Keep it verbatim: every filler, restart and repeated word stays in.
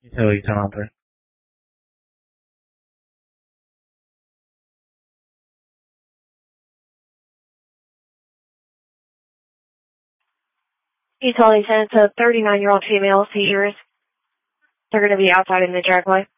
Utility ten on three. Utility ten, it's a thirty-nine-year-old female, seizures. They're going to be outside in the driveway.